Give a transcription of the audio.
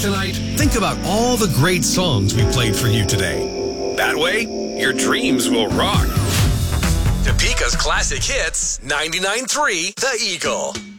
tonight, think about all the great songs we played for you today. That way, your dreams will rock. Topeka's Classic Hits 99.3 The Eagle.